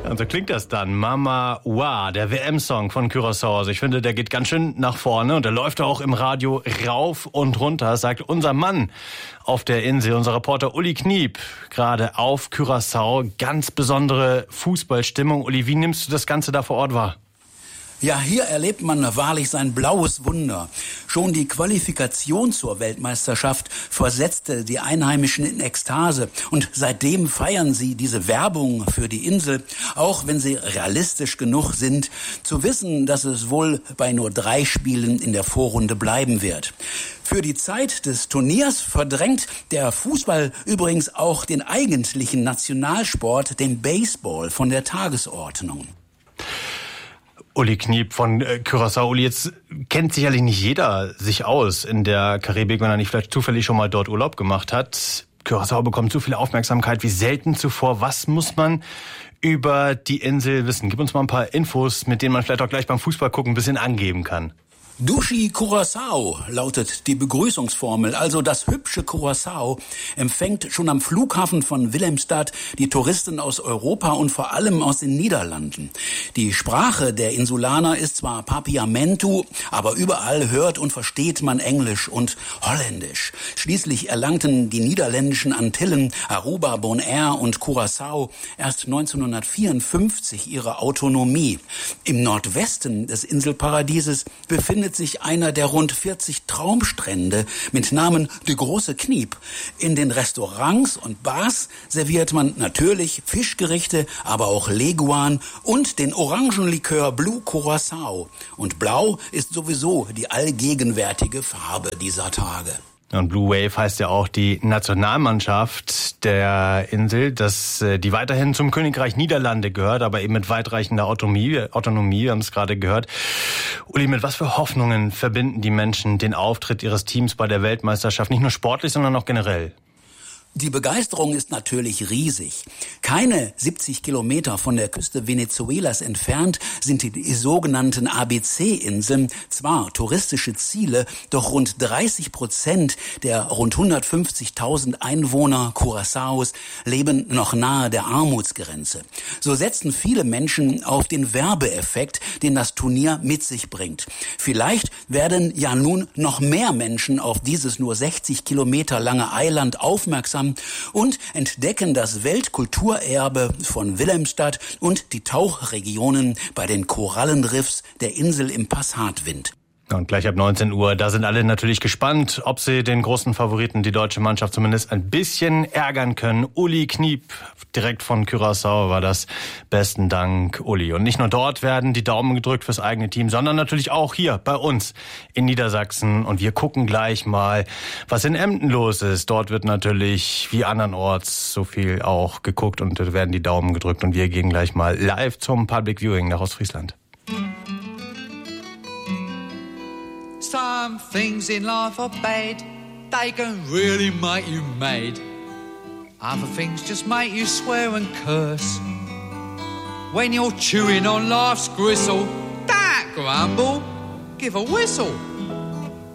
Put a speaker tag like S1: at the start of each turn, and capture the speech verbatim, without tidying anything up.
S1: Und so klingt das dann. Mama Wa, der W M-Song von Curaçao. Also ich finde, der geht ganz schön nach vorne und der läuft auch im Radio rauf und runter, sagt unser Mann auf der Insel, unser Reporter Uli Kniep, gerade auf Curaçao. Ganz besondere Fußballstimmung. Uli, wie nimmst du das Ganze da vor Ort wahr?
S2: Ja, hier erlebt man wahrlich sein blaues Wunder. Schon die Qualifikation zur Weltmeisterschaft versetzte die Einheimischen in Ekstase. Und seitdem feiern sie diese Werbung für die Insel, auch wenn sie realistisch genug sind, zu wissen, dass es wohl bei nur drei Spielen in der Vorrunde bleiben wird. Für die Zeit des Turniers verdrängt der Fußball übrigens auch den eigentlichen Nationalsport, den Baseball, von der Tagesordnung.
S1: Uli Kniep von äh, Curaçao. Uli, jetzt kennt sicherlich nicht jeder sich aus in der Karibik, wenn er nicht vielleicht zufällig schon mal dort Urlaub gemacht hat. Curaçao bekommt so viel Aufmerksamkeit wie selten zuvor. Was muss man über die Insel wissen? Gib uns mal ein paar Infos, mit denen man vielleicht auch gleich beim Fußball gucken ein bisschen angeben kann.
S2: Dushi Curaçao lautet die Begrüßungsformel, also das hübsche Curaçao empfängt schon am Flughafen von Willemstad die Touristen aus Europa und vor allem aus den Niederlanden. Die Sprache der Insulaner ist zwar Papiamentu, aber überall hört und versteht man Englisch und Holländisch. Schließlich erlangten die niederländischen Antillen Aruba, Bonaire und Curaçao erst neunzehnhundertvierundfünfzig ihre Autonomie. Im Nordwesten des Inselparadieses befindet sich einer der rund vierzig Traumstrände mit Namen De Große Kniep. In den Restaurants und Bars serviert man natürlich Fischgerichte, aber auch Leguan und den Orangenlikör Blue Curaçao. Und Blau ist sowieso die allgegenwärtige Farbe dieser Tage.
S1: Und Blue Wave heißt ja auch die Nationalmannschaft der Insel, dass die weiterhin zum Königreich Niederlande gehört, aber eben mit weitreichender Autonomie. Autonomie, wir haben es gerade gehört. Uli, mit was für Hoffnungen verbinden die Menschen den Auftritt ihres Teams bei der Weltmeisterschaft? Nicht nur sportlich, sondern auch generell.
S2: Die Begeisterung ist natürlich riesig. Keine siebzig Kilometer von der Küste Venezuelas entfernt sind die sogenannten A B C-Inseln, zwar touristische Ziele, doch rund dreißig Prozent der rund hundertfünfzigtausend Einwohner Curaçaos leben noch nahe der Armutsgrenze. So setzen viele Menschen auf den Werbeeffekt, den das Turnier mit sich bringt. Vielleicht werden ja nun noch mehr Menschen auf dieses nur sechzig Kilometer lange Eiland aufmerksam und entdecken das Weltkulturerbe von Willemstad und die Tauchregionen bei den Korallenriffs der Insel im Passatwind.
S1: Und gleich ab neunzehn Uhr, da sind alle natürlich gespannt, ob sie den großen Favoriten, die deutsche Mannschaft, zumindest ein bisschen ärgern können. Uli Kniep, direkt von Curaçao war das. Besten Dank, Uli. Und nicht nur dort werden die Daumen gedrückt fürs eigene Team, sondern natürlich auch hier bei uns in Niedersachsen. Und wir gucken gleich mal, was in Emden los ist. Dort wird natürlich wie andernorts so viel auch geguckt und werden die Daumen gedrückt. Und wir gehen gleich mal live zum Public Viewing nach Ostfriesland.
S3: Some things in life are bad, they can really make you mad. Other things just make you swear and curse. When you're chewing on life's gristle, don't grumble, give a whistle.